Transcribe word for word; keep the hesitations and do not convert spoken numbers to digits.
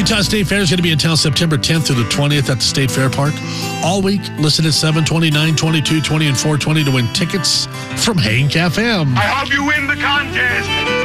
Utah State Fair is going to be in town September tenth through the twentieth at the State Fair Park. All week, listen at seven twenty, nine twenty-two, twenty, and four twenty to win tickets from Hank F M. I hope you win the contest.